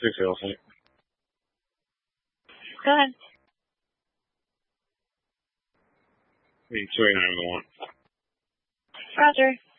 Thanks, Allison. Go ahead. 289 on the one. Roger.